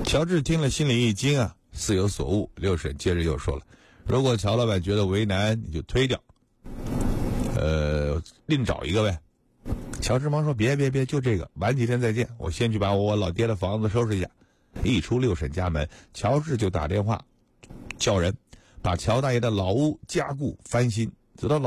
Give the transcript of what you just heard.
乔治听了心里一惊啊，似有所悟。六婶接着又说了，如果乔老板觉得为难，你就推掉，另找一个呗。乔治忙说别，就这个，晚几天再见，我先去把我老爹的房子收拾一下。一出六婶家门，乔治就打电话叫人把乔大爷的老屋加固翻新，直到